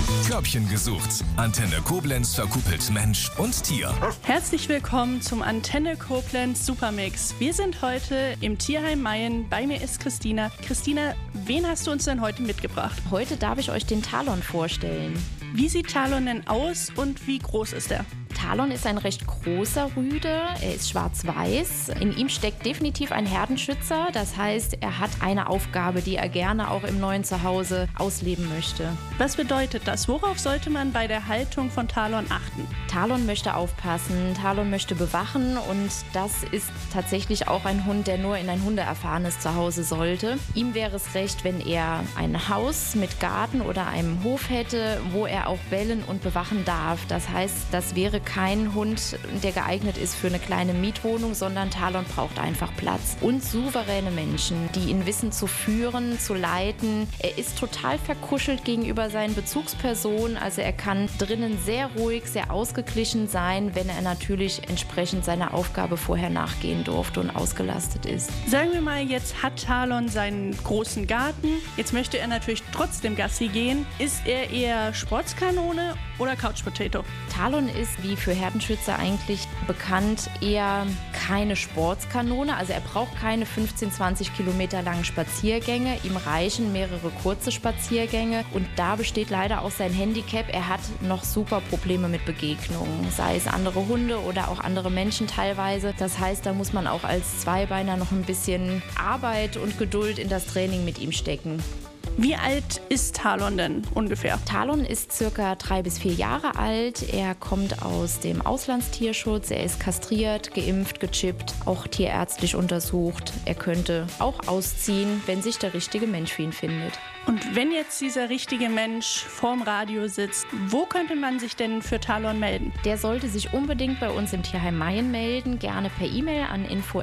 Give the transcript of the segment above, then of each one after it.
Körbchen gesucht. Antenne Koblenz verkuppelt Mensch und Tier. Herzlich willkommen zum Antenne Koblenz Supermix. Wir sind heute im Tierheim Mayen. Bei mir ist Christina. Christina, wen hast du uns denn heute mitgebracht? Heute darf ich euch den Talon vorstellen. Wie sieht Talon denn aus und wie groß ist er? Talon ist ein recht großer Rüde, er ist schwarz-weiß. In ihm steckt definitiv ein Herdenschützer, das heißt, er hat eine Aufgabe, die er gerne auch im neuen Zuhause ausleben möchte. Was bedeutet das? Worauf sollte man bei der Haltung von Talon achten? Talon möchte aufpassen, Talon möchte bewachen und das ist tatsächlich auch ein Hund, der nur in ein hundeerfahrenes Zuhause sollte. Ihm wäre es recht, wenn er ein Haus mit Garten oder einem Hof hätte, wo er auch bellen und bewachen darf. Das heißt, das wäre kein Hund, der geeignet ist für eine kleine Mietwohnung, sondern Talon braucht einfach Platz. Und souveräne Menschen, die ihn wissen zu führen, zu leiten. Er ist total verkuschelt gegenüber seinen Bezugspersonen, also er kann drinnen sehr ruhig, sehr ausgeglichen sein, wenn er natürlich entsprechend seiner Aufgabe vorher nachgehen durfte und ausgelastet ist. Sagen wir mal, jetzt hat Talon seinen großen Garten. Jetzt möchte er natürlich trotzdem Gassi gehen. Ist er eher Sportskanone oder Couch Potato? Talon ist, wie für Herdenschützer eigentlich bekannt, eher keine Sportskanone. Also er braucht keine 15, 20 Kilometer langen Spaziergänge. Ihm reichen mehrere kurze Spaziergänge. Und da besteht leider auch sein Handicap. Er hat noch super Probleme mit Begegnungen, sei es andere Hunde oder auch andere Menschen teilweise. Das heißt, da muss man auch als Zweibeiner noch ein bisschen Arbeit und Geduld in das Training mit ihm stecken. Wie alt ist Talon denn ungefähr? Talon ist circa 3 bis 4 Jahre alt. Er kommt aus dem Auslandstierschutz. Er ist kastriert, geimpft, gechippt, auch tierärztlich untersucht. Er könnte auch ausziehen, wenn sich der richtige Mensch für ihn findet. Und wenn jetzt dieser richtige Mensch vorm Radio sitzt, wo könnte man sich denn für Talon melden? Der sollte sich unbedingt bei uns im Tierheim Mayen melden, gerne per E-Mail an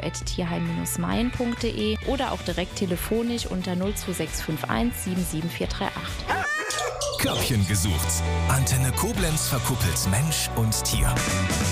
info@tierheim-mayen.de oder auch direkt telefonisch unter 02651 77438. Körbchen gesucht. Antenne Koblenz verkuppelt Mensch und Tier.